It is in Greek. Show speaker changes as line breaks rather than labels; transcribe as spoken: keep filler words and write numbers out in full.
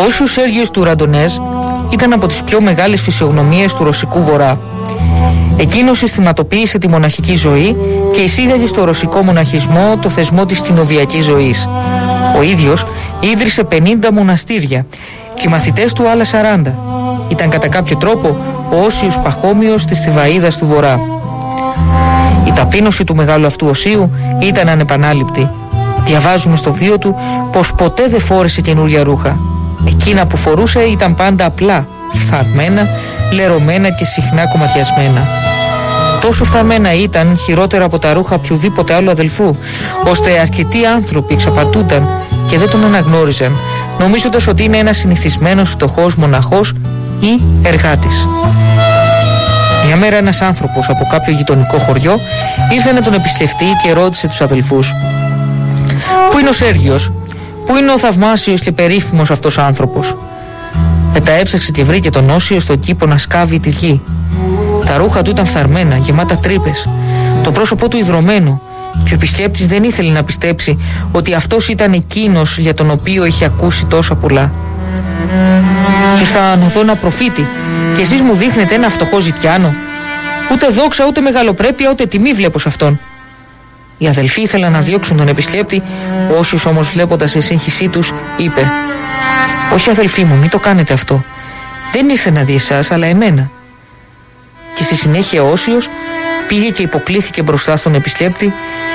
Όσιος Σέργιος του Ραντονέζ ήταν από τις πιο μεγάλες φυσιογνωμίες του ρωσικού βορρά. Εκείνος συστηματοποίησε τη μοναχική ζωή και εισήγαγε στο ρωσικό μοναχισμό το θεσμό της κοινοβιακής ζωής. Ο ίδιος ίδρυσε πενήντα μοναστήρια και οι μαθητές του άλλα σαράντα. Ήταν κατά κάποιο τρόπο ο Όσιος Παχώμιος της Θηβαΐδας του Βορρά. Η ταπείνωση του μεγάλου αυτού οσίου ήταν ανεπανάληπτη. Διαβάζουμε στο βίο του πως ποτέ δεν φόρεσε καινούρια ρούχα. Εκείνα που φορούσε ήταν πάντα απλά, φθαρμένα, λερωμένα και συχνά κομματιασμένα. Τόσο φθαρμένα ήταν, χειρότερα από τα ρούχα οποιοδήποτε άλλου αδελφού, ώστε αρκετοί άνθρωποι εξαπατούνταν και δεν τον αναγνώριζαν, νομίζοντας ότι είναι ένας συνηθισμένος φτωχός μοναχός ή εργάτης. Μια μέρα ένας άνθρωπος από κάποιο γειτονικό χωριό ήρθε να τον επισκεφτεί και ρώτησε τους αδελφούς: «Πού είναι ο Σέργιος? Πού είναι ο θαυμάσιος και περίφημος αυτός άνθρωπος?» Μετά έψαξε και βρήκε τον Όσιο στον κήπο να σκάβει τη γη. Τα ρούχα του ήταν φθαρμένα, γεμάτα τρύπες, το πρόσωπό του ιδρωμένο, και ο επισκέπτης δεν ήθελε να πιστέψει ότι αυτός ήταν εκείνος για τον οποίο είχε ακούσει τόσα πολλά. «Ήρθα να δω ένα προφήτη και εσείς μου δείχνετε ένα φτωχό ζητιάνο. Ούτε δόξα, ούτε μεγαλοπρέπεια, ούτε τιμή βλέπω σε αυτόν». Οι αδελφοί ήθελαν να διώξουν τον επισκέπτη, ο Όσιος όμως, βλέποντας τη σύγχυσή τους, είπε: «Όχι αδελφοί μου, μην το κάνετε αυτό. Δεν ήρθε να δει εσάς, αλλά εμένα». Και στη συνέχεια ο Όσιος πήγε και υποκλήθηκε μπροστά στον επισκέπτη